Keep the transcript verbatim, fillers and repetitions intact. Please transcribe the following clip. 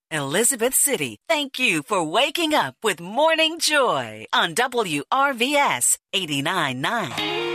Elizabeth City, thank you for waking up with Morning Joy on W R V S eighty-nine point nine.